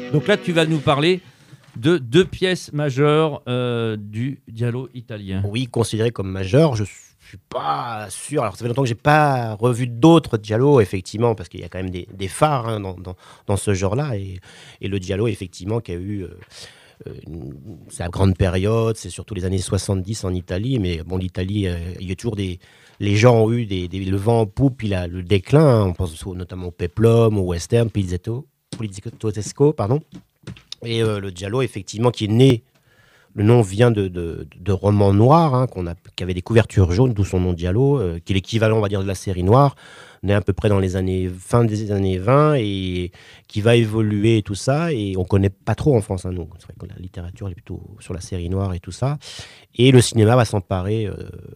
Donc là, tu vas nous parler de deux pièces majeures du giallo italien. Oui, considéré comme majeur, je suis pas sûr. Alors, ça fait longtemps que j'ai pas revu d'autres giallo, effectivement, parce qu'il y a quand même des phares hein, dans ce genre-là. Et le giallo, effectivement, qui a eu sa grande période, c'est surtout les années 70 en Italie. Mais bon, l'Italie, il y a toujours les gens ont eu le vent en poupe, puis le déclin. Hein. On pense notamment au peplum, au western, poliziesco, pardon. Et le giallo, effectivement, qui est né. Le nom vient de romans noirs, hein, qui avaient des couvertures jaunes, d'où son nom giallo, qui est l'équivalent, on va dire, de la série noire, né à peu près dans fin des années 20 et qui va évoluer et tout ça. Et on ne connaît pas trop en France. Hein, nous. C'est vrai que la littérature est plutôt sur la série noire et tout ça. Et le cinéma va s'emparer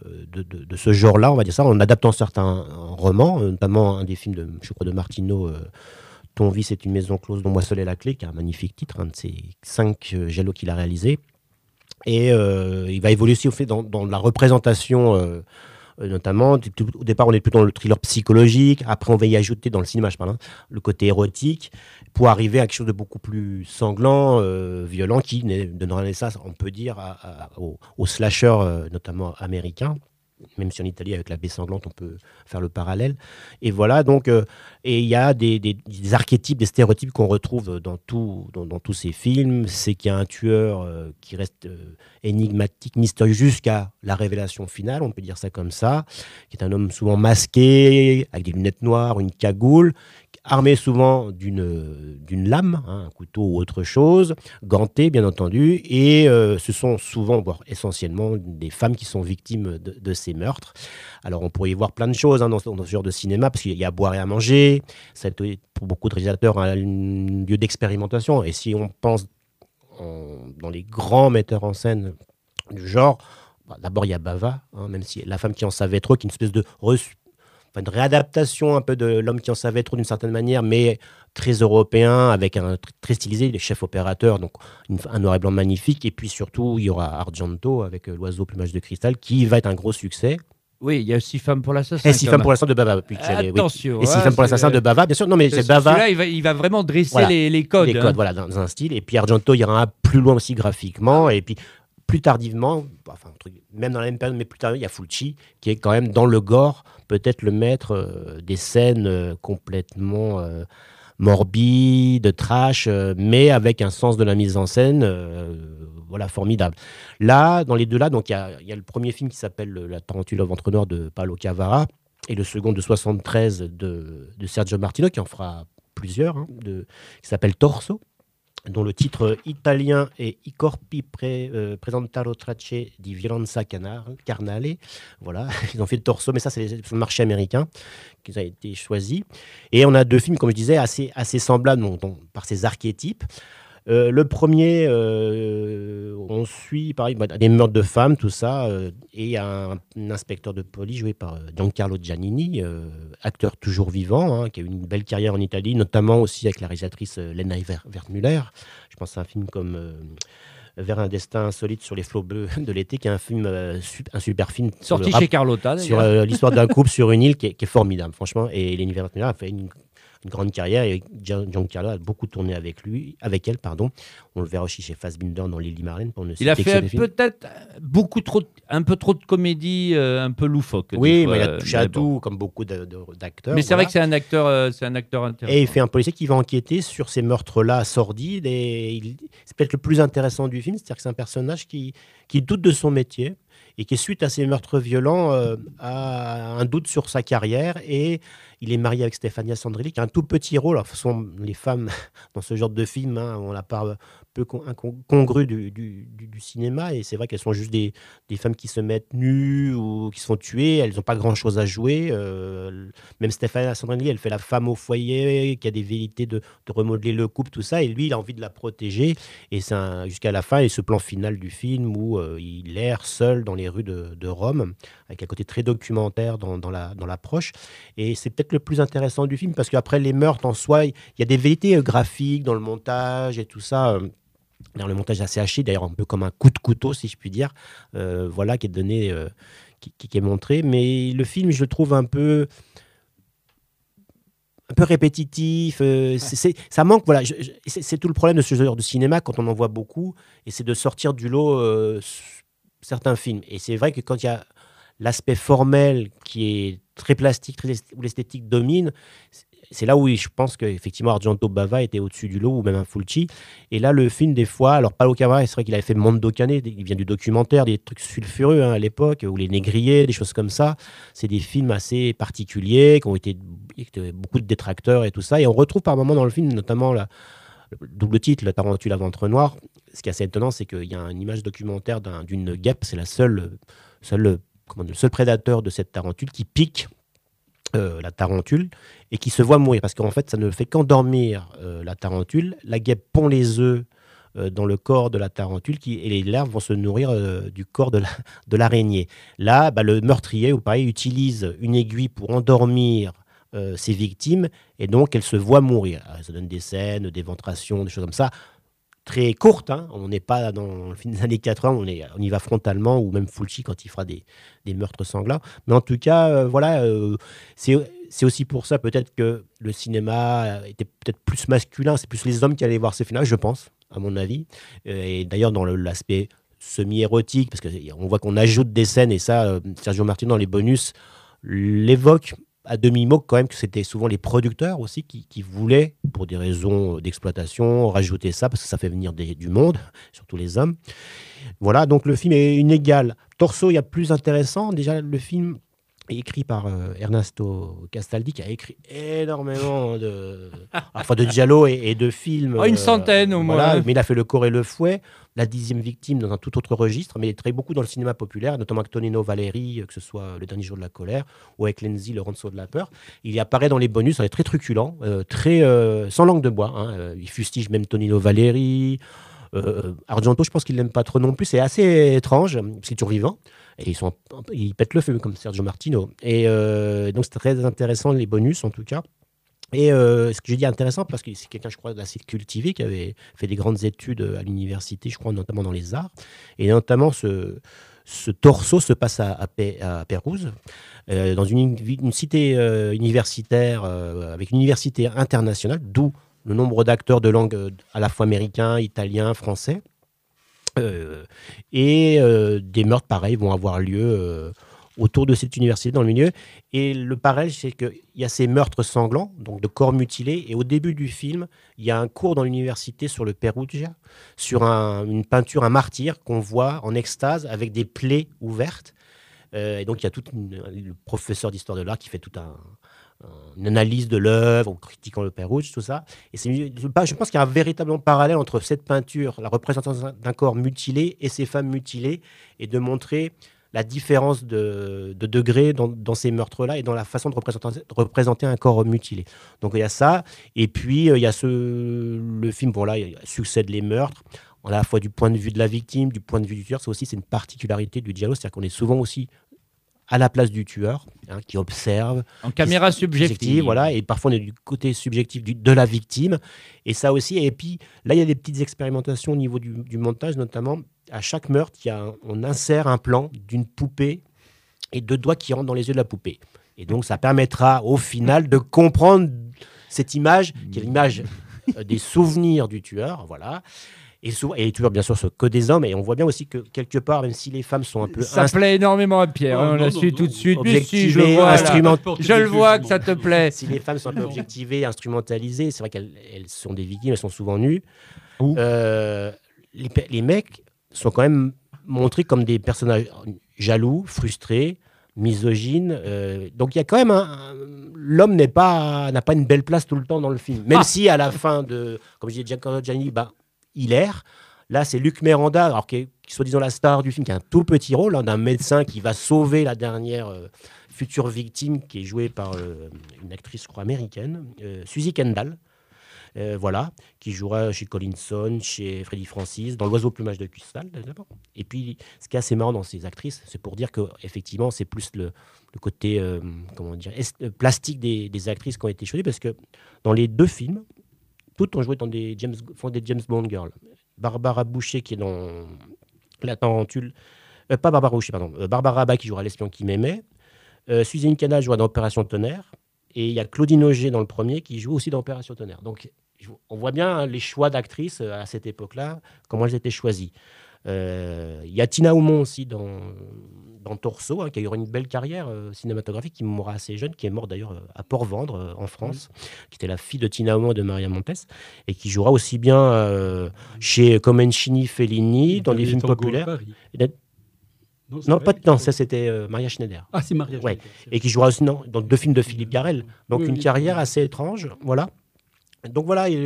de ce genre-là, on va dire ça, en adaptant certains romans, notamment un des films je crois, de Martino. Ton vice est une maison close dont moi seul est la clé, qui est un magnifique titre, un de ces 5 giallo qu'il a réalisé. Et il va évoluer aussi au fait dans la représentation, notamment. Au départ, on est plutôt dans le thriller psychologique. Après, on va y ajouter, dans le cinéma, je parle, hein, le côté érotique, pour arriver à quelque chose de beaucoup plus sanglant, violent, qui donnera naissance, on peut dire, au slasher, notamment américain. Même si en Italie, avec la baie sanglante, on peut faire le parallèle. Et voilà, donc, et il y a des archétypes, des stéréotypes qu'on retrouve dans tous ces films. C'est qu'il y a un tueur qui reste énigmatique, mystérieux, jusqu'à la révélation finale, on peut dire ça comme ça, qui est un homme souvent masqué, avec des lunettes noires, une cagoule, armé souvent d'une lame, hein, un couteau ou autre chose, ganté bien entendu, et ce sont souvent, voire essentiellement, des femmes qui sont victimes de ces meurtres. Alors on pourrait y voir plein de choses hein, dans ce genre de cinéma, parce qu'il y a à boire et à manger, ça a été pour beaucoup de réalisateurs un lieu d'expérimentation, et si on pense dans les grands metteurs en scène du genre, d'abord il y a Bava, hein, même si La femme qui en savait trop, qui est une espèce de une réadaptation un peu de L'homme qui en savait trop d'une certaine manière, mais très européen, avec très stylisé, les chefs opérateurs, donc un noir et blanc magnifique. Et puis surtout, il y aura Argento avec L'oiseau au plumage de cristal, qui va être un gros succès. Oui, il y a 6 femmes pour l'assassin. Et 6 femmes pour l'assassin de Bava. Attention. Oui. Et 6 femmes pour l'assassin de Bava, bien sûr. Non, mais c'est Bava. Celui-là, il va vraiment dresser voilà, les codes. Les codes, voilà, dans un style. Et puis Argento, il ira un plus loin aussi graphiquement. Et puis plus tardivement, enfin, même dans la même période, mais plus tard, il y a Fulci, qui est quand même dans le gore, peut-être le maître des scènes complètement morbides, trash, mais avec un sens de la mise en scène voilà, formidable. Là, dans les deux là, donc il y a le premier film qui s'appelle La Tarentula au ventre noir de Paolo Cavara, et le second de 73 de Sergio Martino, qui en fera plusieurs, hein, qui s'appelle Torso, dont le titre italien est I corpi presentano tracce di violenza carnale. Voilà, ils ont fait le Torso, mais ça, c'est le marché américain qui a été choisi. Et on a deux films, comme je disais, assez semblables par ces archétypes. Le premier, on suit pareil, des meurtres de femmes, tout ça, et un inspecteur de police joué par Giancarlo Giannini, acteur toujours vivant, hein, qui a eu une belle carrière en Italie, notamment aussi avec la réalisatrice Lena Wertmüller. Je pense à un film comme Vers un destin insolite sur les flots bleus de l'été, qui est un film, un super film sorti chez Carlotta, sur l'histoire d'un couple sur une île qui est formidable, franchement. Et Lena Wertmüller a fait une grande carrière, et Giancarlo a beaucoup tourné avec elle. On le verra aussi chez Fassbinder dans Lily Marlène. Il a fait peut-être un peu trop de comédie, un peu loufoque. Oui, mais il a touché à tout, comme beaucoup d'acteurs. Mais c'est vrai que c'est un acteur intéressant. Et il fait un policier qui va enquêter sur ces meurtres-là sordides. Et c'est peut-être le plus intéressant du film, c'est-à-dire que c'est un personnage qui doute de son métier, et qui, suite à ces meurtres violents, a un doute sur sa carrière. Et il est marié avec Stefania Sandrelli, qui a un tout petit rôle. Alors, ce sont les femmes dans ce genre de film, hein, on la part peu incongru du cinéma, et c'est vrai qu'elles sont juste des femmes qui se mettent nues ou qui se font tuer. Elles n'ont pas grand-chose à jouer. Même Stefania Sandrelli, elle fait la femme au foyer, qui a des velléités de remodeler le couple, tout ça, et lui, il a envie de la protéger. Et c'est jusqu'à la fin, et ce plan final du film où il erre seul dans les rues de Rome, avec un côté très documentaire dans l'approche. Et c'est peut-être le plus intéressant du film, parce qu'après les meurtres en soi, il y a des velléités graphiques dans le montage et tout ça. Dans le montage assez haché, d'ailleurs un peu comme un coup de couteau, si je puis dire, voilà, qui est donné, qui est montré. Mais le film, je le trouve un peu un peu répétitif. Ça manque. Voilà, c'est tout le problème de ce genre de cinéma quand on en voit beaucoup, et c'est de sortir du lot certains films. Et c'est vrai que quand il y a l'aspect formel qui est très plastique, où l'esthétique domine, c'est là où je pense qu'effectivement Argento Bava était au-dessus du lot, ou même un Fulci. Et là, le film, des fois, alors Paolo Cavara, c'est vrai qu'il avait fait Mondo Cane, il vient du documentaire, des trucs sulfureux à l'époque, ou Les Négriers, des choses comme ça. C'est des films assez particuliers, qui ont été beaucoup de détracteurs et tout ça. Et on retrouve par moments dans le film, notamment le double titre, La Tarentule à ventre noir. Ce qui est assez étonnant, c'est qu'il y a une image documentaire d'une guêpe, c'est le seul prédateur de cette tarentule qui pique la tarentule et qui se voit mourir, parce qu'en fait ça ne fait qu'endormir la tarentule. La guêpe pond les œufs dans le corps de la tarentule et les larves vont se nourrir du corps de l'araignée. Là, le meurtrier, ou pareil, utilise une aiguille pour endormir ses victimes, et donc elles se voient mourir. Alors, ça donne des scènes d'éventration, des choses comme ça, très courtes, hein. On n'est pas dans le film des années 80, on y va frontalement, ou même Fulci quand il fera des meurtres sanglants. Mais en tout cas, voilà, c'est aussi pour ça peut-être que le cinéma était peut-être plus masculin, c'est plus les hommes qui allaient voir ces films-là, je pense, à mon avis. Et d'ailleurs, dans l'aspect semi-érotique, parce qu'on voit qu'on ajoute des scènes, et ça, Sergio Martino, dans les bonus, l'évoque à demi-mot quand même, que c'était souvent les producteurs aussi qui voulaient, pour des raisons d'exploitation, rajouter ça, parce que ça fait venir du monde, surtout les hommes. Voilà, donc le film est inégal. Torso, il y a plus intéressant. Déjà, le film est écrit par Ernesto Castaldi, qui a écrit énormément de giallo et de films. Une centaine au moins. Voilà, mais il a fait Le Corps et le Fouet, La 10e victime dans un tout autre registre, mais il travaille beaucoup dans le cinéma populaire, notamment avec Tonino Valeri, que ce soit Le Dernier Jour de la colère, ou avec Lenzi, Le Ronceau de la peur. Il y apparaît dans les bonus, il est très truculent, sans langue de bois, hein. Il fustige même Tonino Valeri. Argento, je pense qu'il l'aime pas trop non plus. C'est assez étrange, parce qu'il est toujours vivant. Et ils pètent le feu, comme Sergio Martino. Et donc, c'est très intéressant, les bonus, en tout cas. Et ce que j'ai dit intéressant, parce que c'est quelqu'un, je crois, d'assez cultivé, qui avait fait des grandes études à l'université, je crois, notamment dans les arts. Et notamment, ce torso se passe à Pérouse, dans une cité universitaire, avec une université internationale, d'où le nombre d'acteurs de langue à la fois américain, italien, français. Et des meurtres, pareils, vont avoir lieu autour de cette université, dans le milieu. Et le parallèle, c'est qu'il y a ces meurtres sanglants, donc de corps mutilés. Et au début du film, il y a un cours dans l'université sur le Perugia, sur une peinture, un martyr qu'on voit en extase avec des plaies ouvertes. Et donc, il y a le professeur d'histoire de l'art qui fait toute une analyse de l'œuvre, en critiquant le Pérugia, tout ça. Et je pense qu'il y a un véritable parallèle entre cette peinture, la représentation d'un corps mutilé, et ces femmes mutilées, et de montrer la différence de degré dans ces meurtres-là, et dans la façon de représenter un corps mutilé. Donc il y a ça, et puis il y a le film, là, il succède les meurtres, à la fois du point de vue de la victime, du point de vue du tueur. C'est une particularité du giallo, c'est-à-dire qu'on est souvent aussi à la place du tueur, hein, qui observe. En caméra subjective. Voilà, et parfois on est du côté subjectif de la victime. Et ça aussi, et puis là, il y a des petites expérimentations au niveau du montage, notamment. À chaque meurtre, on insère un plan d'une poupée et 2 doigts qui rentrent dans les yeux de la poupée. Et donc, ça permettra au final de comprendre cette image, qui est l'image des souvenirs du tueur. Voilà. Et les tueurs, bien sûr, sont que des hommes. Et on voit bien aussi que, quelque part, même si les femmes sont un peu... Ça plaît énormément à Pierre, on l'a su tout de suite. Objectivées, je le vois que ça te plaît. Si les femmes sont un peu objectivées, instrumentalisées, c'est vrai qu'elles sont des victimes, elles sont souvent nues. Les mecs sont quand même montrés comme des personnages jaloux, frustrés, misogynes. Donc il y a quand même l'homme n'a pas une belle place tout le temps dans le film. Même si à la fin comme je disais, Giancarlo Giannini, il erre. Là, c'est Luc Miranda, alors qui est soi-disant la star du film, qui a un tout petit rôle, hein, d'un médecin qui va sauver la dernière future victime, qui est jouée par une actrice, je crois, américaine, Suzy Kendall. Voilà, qui jouera chez Collinson, chez Freddy Francis, dans L'Oiseau au plumage de cristal. Et puis, ce qui est assez marrant dans ces actrices, c'est pour dire qu'effectivement, c'est plus le côté plastique des actrices qui ont été choisies, parce que dans les 2 films, toutes ont joué dans des James Bond girls. Barbara Boucher, qui est dans La Tarentule, pas Barbara Boucher, pardon, Barbara Abba, qui jouera L'espion qui m'aimait, Suzanne Canal jouera dans Opération Tonnerre, Et il y a Claudine Auger dans le premier qui joue aussi dans Opération Tonnerre. Donc, on voit bien les choix d'actrices à cette époque-là, comment elles étaient choisies. Il y a Tina Aumont aussi dans Torso, qui a eu une belle carrière cinématographique, qui mourra assez jeune, qui est morte d'ailleurs à Port-Vendre, en France, qui était la fille de Tina Aumont et de Maria Montes, et qui jouera aussi bien chez Comencini, Fellini, dans des films populaires. Non, ça c'était Maria Schneider. Ah, c'est Maria Schneider. Et qui jouera aussi dans 2 films de Philippe Garrel. Donc une carrière assez étrange, voilà. Donc voilà, et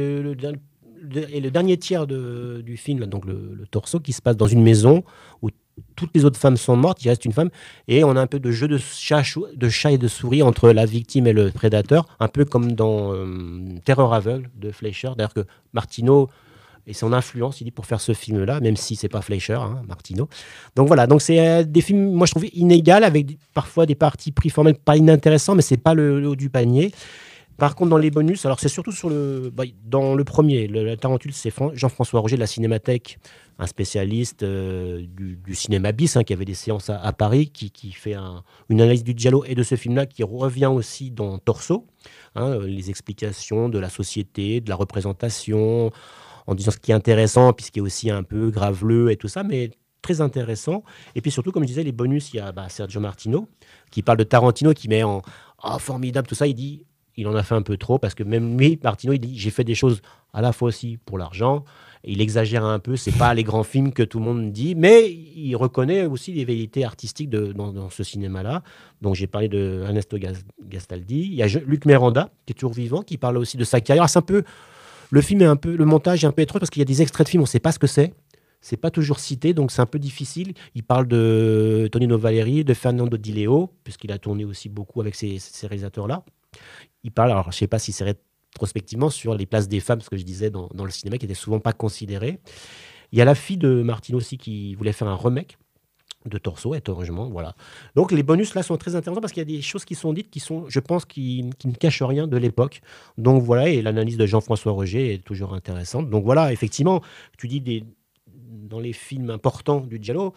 le dernier tiers du film, donc le Torso, qui se passe dans une maison où toutes les autres femmes sont mortes, il reste une femme, et on a un peu de jeu de chat et de souris entre la victime et le prédateur, un peu comme dans Terreur aveugle de Fleischer. D'ailleurs que Martino et son influence, il dit, pour faire ce film-là, même si c'est pas Fleischer, Martino. Donc voilà, donc c'est des films, moi je trouve inégales, avec parfois des parties pris formels pas inintéressants, mais c'est pas le haut du panier. Par contre, dans les bonus, alors c'est surtout dans le premier, la Tarentule, c'est Jean-François Roger de la Cinémathèque, un spécialiste du cinéma bis, qui avait des séances à Paris, qui fait une analyse du giallo et de ce film-là, qui revient aussi dans Torso, les explications de la société, de la représentation, en disant ce qui est intéressant, puis ce qui est aussi un peu graveleux et tout ça, mais très intéressant. Et puis surtout, comme je disais, les bonus, il y a Sergio Martino, qui parle de Tarantino, qui met en formidable, tout ça, il dit... Il en a fait un peu trop, parce que même lui, Martino, il dit, j'ai fait des choses à la fois aussi pour l'argent. Il exagère un peu, c'est pas les grands films que tout le monde dit, mais il reconnaît aussi les vérités artistiques dans ce cinéma-là. Donc j'ai parlé de Ernesto Gastaldi. Il y a Luc Miranda, qui est toujours vivant, qui parle aussi de sa carrière. C'est un peu, le film est un peu, le montage est un peu étrange, parce qu'il y a des extraits de films, on ne sait pas ce que c'est. C'est pas toujours cité, donc c'est un peu difficile. Il parle de Tonino Valeri, de Fernando Di Leo, puisqu'il a tourné aussi beaucoup avec ces réalisateurs-là. Il parle, alors je ne sais pas si c'est rétrospectivement, sur les places des femmes, ce que je disais dans le cinéma, qui n'étaient souvent pas considérées. Il y a la fille de Martino aussi qui voulait faire un remake de Torso, étrangement, voilà. Donc les bonus là sont très intéressants, parce qu'il y a des choses qui sont dites qui sont, je pense, qui ne cachent rien de l'époque. Donc voilà, et l'analyse de Jean-François Roger est toujours intéressante. Donc voilà, effectivement, tu dis dans les films importants du giallo,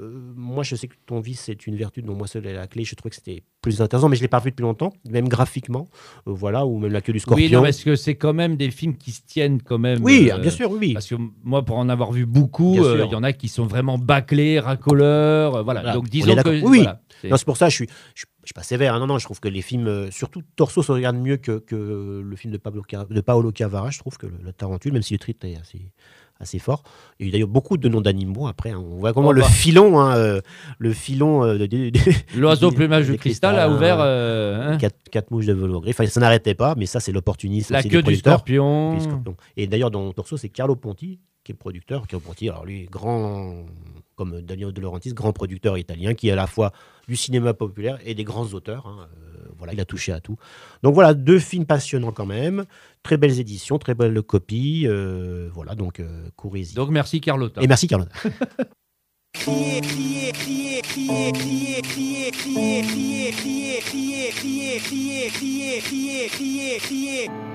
moi je sais que Ton vice c'est une vertu dont moi seul est la clé, je trouvais que c'était plus intéressant, mais je ne l'ai pas vu depuis longtemps, même graphiquement, voilà, ou même La queue du scorpion. Oui, non, parce que c'est quand même des films qui se tiennent quand même. Oui, bien sûr, oui. Parce que moi, pour en avoir vu beaucoup, il y en a qui sont vraiment bâclés, racoleurs, voilà. Donc disons que... Oui, voilà, c'est pour ça je suis pas sévère, non, je trouve que les films, surtout Torso, se regardent mieux que le film de Paolo Cavara, je trouve que le Tarentule, même si le titre est assez fort. Il y a eu d'ailleurs beaucoup de noms d'animaux après. On voit comment le filon, l'oiseau plumage de cristal a ouvert 4 mouches de velours gris. Enfin, ça n'arrêtait pas, mais ça c'est l'opportunisme. La queue du scorpion. Et d'ailleurs dans Torso, c'est Carlo Ponti qui est le producteur. Carlo Ponti, alors lui, grand comme Daniel De Laurentiis, grand producteur italien qui est à la fois du cinéma populaire et des grands auteurs. Voilà, il a touché à tout. Donc voilà, 2 films passionnants quand même, très belles éditions, très belles copies. Voilà, donc courez-y. Donc merci Carlotta. Et merci Carlotta. Crier, crier, crier, crier, crier, crier, crier, crier, crier, crier, crier, crier, crier, crier, crier, crier.